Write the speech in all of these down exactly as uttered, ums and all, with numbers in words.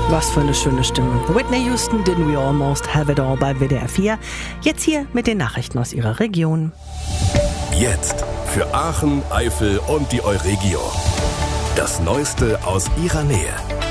Was für eine schöne Stimme. Whitney Houston, Didn't We Almost Have It All bei W D R vier. Jetzt hier mit den Nachrichten aus ihrer Region. Jetzt für Aachen, Eifel und die Euregio. Das Neueste aus ihrer Nähe.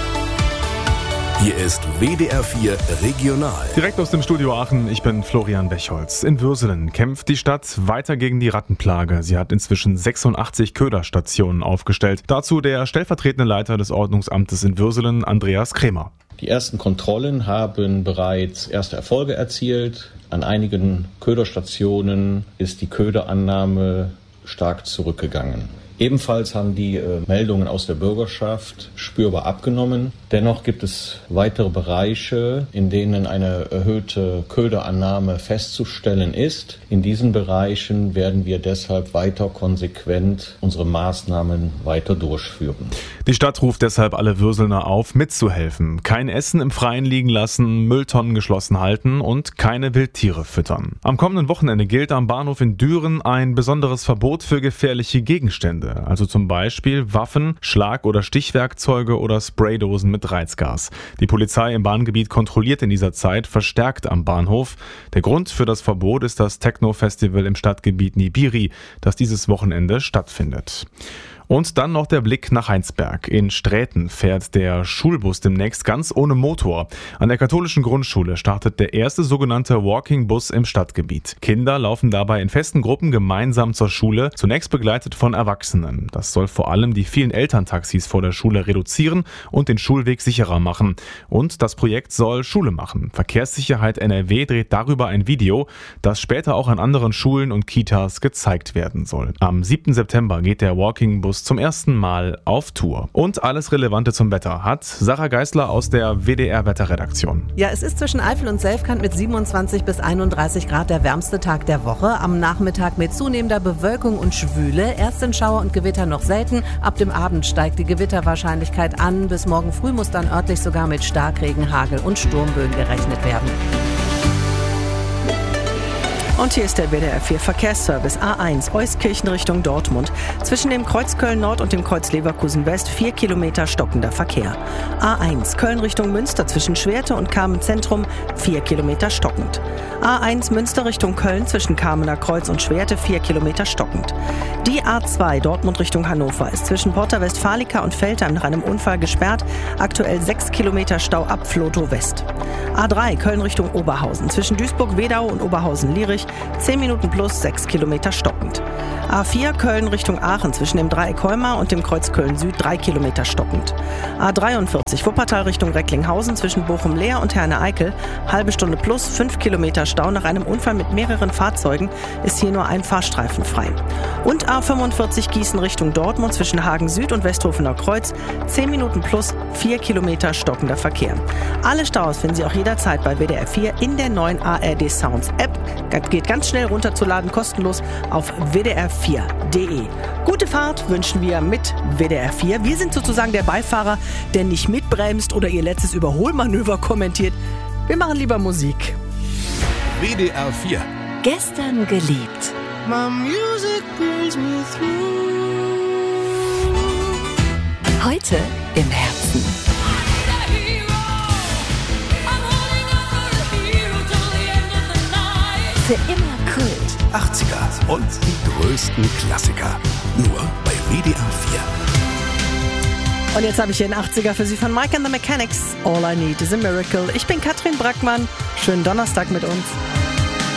Hier ist W D R vier Regional. Direkt aus dem Studio Aachen, ich bin Florian Bechholz. In Würselen kämpft die Stadt weiter gegen die Rattenplage. Sie hat inzwischen sechsundachtzig Köderstationen aufgestellt. Dazu der stellvertretende Leiter des Ordnungsamtes in Würselen, Andreas Krämer. Die ersten Kontrollen haben bereits erste Erfolge erzielt. An einigen Köderstationen ist die Köderannahme stark zurückgegangen. Ebenfalls haben die äh, Meldungen aus der Bürgerschaft spürbar abgenommen. Dennoch gibt es weitere Bereiche, in denen eine erhöhte Köderannahme festzustellen ist. In diesen Bereichen werden wir deshalb weiter konsequent unsere Maßnahmen weiter durchführen. Die Stadt ruft deshalb alle Würselner auf, mitzuhelfen. Kein Essen im Freien liegen lassen, Mülltonnen geschlossen halten und keine Wildtiere füttern. Am kommenden Wochenende gilt am Bahnhof in Düren ein besonderes Verbot für gefährliche Gegenstände. Also zum Beispiel Waffen, Schlag- oder Stichwerkzeuge oder Spraydosen mit Reizgas. Die Polizei im Bahngebiet kontrolliert in dieser Zeit verstärkt am Bahnhof. Der Grund für das Verbot ist das Techno-Festival im Stadtgebiet Nibiri, das dieses Wochenende stattfindet. Und dann noch der Blick nach Heinsberg. In Sträten fährt der Schulbus demnächst ganz ohne Motor. An der katholischen Grundschule startet der erste sogenannte Walking-Bus im Stadtgebiet. Kinder laufen dabei in festen Gruppen gemeinsam zur Schule, zunächst begleitet von Erwachsenen. Das soll vor allem die vielen Elterntaxis vor der Schule reduzieren und den Schulweg sicherer machen. Und das Projekt soll Schule machen. Verkehrssicherheit N R W dreht darüber ein Video, das später auch an anderen Schulen und Kitas gezeigt werden soll. Am siebten September geht der Walking-Bus zum ersten Mal auf Tour. Und alles Relevante zum Wetter hat Sarah Geisler aus der W D R-Wetterredaktion. Ja, es ist zwischen Eifel und Selfkant mit siebenundzwanzig bis einunddreißig Grad der wärmste Tag der Woche. Am Nachmittag mit zunehmender Bewölkung und Schwüle. Erst sind Schauer und Gewitter noch selten. Ab dem Abend steigt die Gewitterwahrscheinlichkeit an. Bis morgen früh muss dann örtlich sogar mit Starkregen, Hagel und Sturmböen gerechnet werden. Und hier ist der W D R vier Verkehrsservice A eins Euskirchen Richtung Dortmund. Zwischen dem Kreuz Köln Nord und dem Kreuz Leverkusen West vier Kilometer stockender Verkehr. A eins Köln Richtung Münster zwischen Schwerte und Kamen Zentrum vier Kilometer stockend. A eins Münster Richtung Köln zwischen Kamener Kreuz und Schwerte vier Kilometer stockend. Die A zwei Dortmund Richtung Hannover ist zwischen Porta Westfalica und Veltheim nach einem Unfall gesperrt. Aktuell sechs Kilometer Stau ab Flotow West. A drei Köln Richtung Oberhausen zwischen Duisburg-Wedau und Oberhausen-Lierich zehn Minuten plus sechs Kilometer stockend. A vier Köln Richtung Aachen zwischen dem Dreieck Heumar und dem Kreuz Köln Süd drei Kilometer stockend. A dreiundvierzig Wuppertal Richtung Recklinghausen zwischen Bochum-Leer und Herne-Eickel halbe Stunde plus fünf Kilometer Stau. Nach einem Unfall mit mehreren Fahrzeugen ist hier nur ein Fahrstreifen frei. Und A fünfundvierzig Gießen Richtung Dortmund zwischen Hagen Süd und Westhofener Kreuz zehn Minuten plus vier Kilometer stockender Verkehr. Alle Staus finden Sie auch jederzeit bei W D R vier in der neuen A R D Sounds App. Geht ganz schnell runterzuladen, kostenlos auf w d r vier punkt d e. Gute Fahrt wünschen wir mit W D R vier. Wir sind sozusagen der Beifahrer, der nicht mitbremst oder Ihr letztes Überholmanöver kommentiert. Wir machen lieber Musik. W D R vier. Gestern geliebt. My music brings me through. Heute im Herzen. Für immer Kult. achtziger und die größten Klassiker. Nur bei W D R vier. Und jetzt habe ich hier einen achtziger für Sie von Mike and the Mechanics. All I Need is a Miracle. Ich bin Katrin Brackmann. Schönen Donnerstag mit uns.